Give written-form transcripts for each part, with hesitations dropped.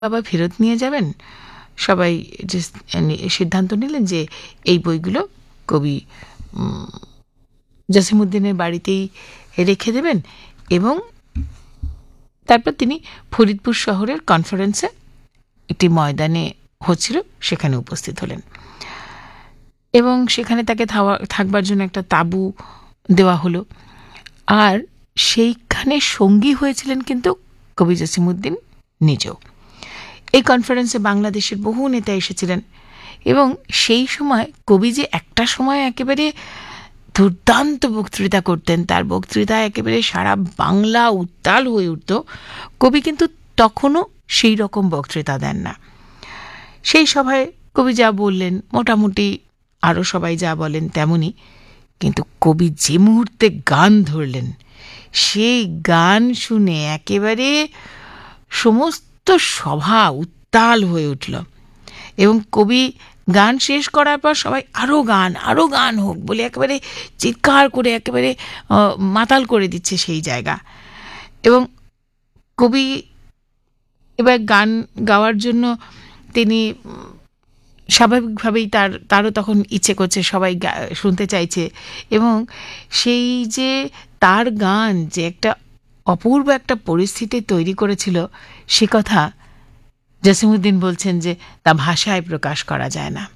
বাবা ফেরত নিয়ে যাবেন। সবাই যে সিদ্ধান্ত নিলেন যে এই বইগুলো কবি জসিমউদ্দিনের বাড়িতেই রেখে দেবেন এবং তারপর তিনি ফরিদপুর শহরের কনফারেন্সে একটি ময়দানে হচ্ছিল সেখানে উপস্থিত হলেন এবং সেখানে তাকে থাকবার জন্য একটা তাঁবু দেওয়া হলো। আর সেইখানে সঙ্গী হয়েছিলেন কিন্তু কবি জসিমউদ্দিন নিজেও। এই কনফারেন্সে বাংলাদেশের বহু নেতা এসেছিলেন এবং সেই সময় কবি যে একটা সময় একেবারে দুর্দান্ত বক্তৃতা করতেন, তার বক্তৃতায় একেবারে সারা বাংলা উত্তাল হয়ে উঠত, কবি কিন্তু তখনও সেই রকম বক্তৃতা দেন না। সেই সভায় কবি যা বললেন মোটামুটি আরও সবাই যা বলেন তেমনই, কিন্তু কবি যে মুহূর্তে গান ধরলেন সেই গান শুনে একেবারে সমস্ত সভা উত্তাল হয়ে উঠল এবং কবি গান শেষ করার পর সবাই আরও গান হোক বলে একেবারে চিৎকার করে একেবারে মাতাল করে দিচ্ছে সেই জায়গা। এবং কবি এবার গান গাওয়ার জন্য তিনি স্বাভাবিকভাবেই তারও তখন ইচ্ছে করছে, সবাই শুনতে চাইছে এবং সেই যে তার গান যে একটা অপূর্ব একটা পরিস্থিতি তৈরি করেছিল সে কথা জসিমউদ্দিন বলছেন যে তা ভাষায় প্রকাশ করা যায় না।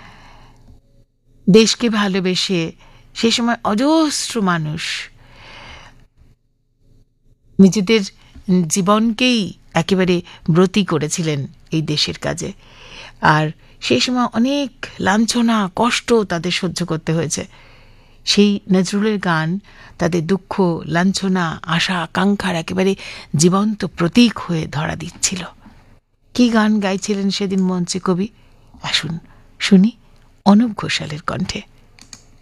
দেশকে ভালোবেসে সে সময় অজস্র মানুষ নিজেদের জীবনকেই একেবারে ব্রতী করেছিলেন এই দেশের কাজে, আর সেই সময় অনেক লাঞ্ছনা কষ্ট তাদের সহ্য করতে হয়েছে। সেই নজরুলের গান তাদের দুঃখ লাঞ্ছনা আশা আকাঙ্ক্ষার একেবারে জীবন্ত প্রতীক হয়ে ধরা দিচ্ছিল। কি গান গাইছিলেন সেদিন মঞ্চে কবি, আসুন শুনি অনুপ ঘোষালের কণ্ঠে।